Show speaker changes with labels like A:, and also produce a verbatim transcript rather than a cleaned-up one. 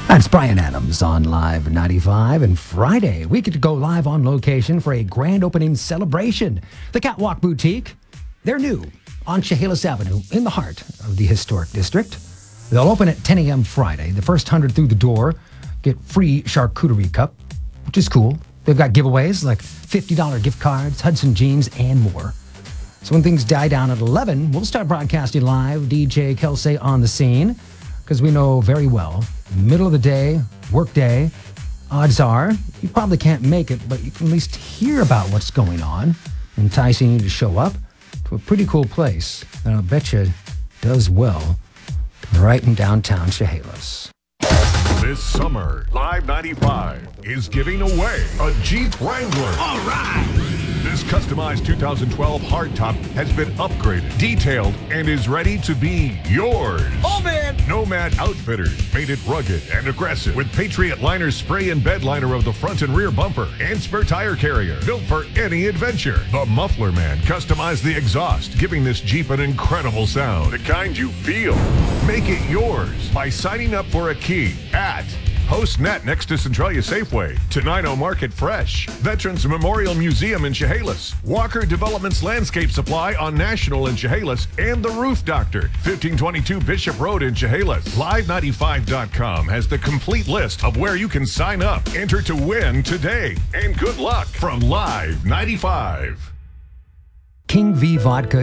A: That's Brian Adams on Live ninety-five. And Friday, we get to go live on location for a grand opening celebration. The Catwalk Boutique, they're new on Chehalis Avenue in the heart of the historic district. They'll open at ten a.m. Friday. The first one hundred through the door get free charcuterie cup, which is cool. They've got giveaways like fifty dollars gift cards, Hudson jeans, and more. So when things die down at eleven, we'll start broadcasting live, D J Kelsey on the scene, because we know very well, middle of the day, work day, odds are you probably can't make it, but you can at least hear about what's going on, enticing you to show up to a pretty cool place that I'll bet you does well right in downtown Chehalis.
B: This summer, Live ninety-five is giving away a Jeep Wrangler.
C: All right!
B: This customized two thousand twelve hardtop has been upgraded, detailed, and is ready to be yours.
C: Oh, man!
B: Nomad Outfitters made it rugged and aggressive with Patriot Liner spray and bed liner of the front and rear bumper and spare tire carrier, built for any adventure. The Muffler Man customized the exhaust, giving this Jeep an incredible sound, the kind you feel. Make it yours by signing up for a key at PostNet next to Centralia Safeway, Tenino Market Fresh, Veterans Memorial Museum in Chehalis, Walker Developments Landscape Supply on National in Chehalis, and The Roof Doctor, fifteen twenty-two Bishop Road in Chehalis. Live ninety-five dot com has the complete list of where you can sign up. Enter to win today, and good luck from Live ninety-five.
A: King V Vodka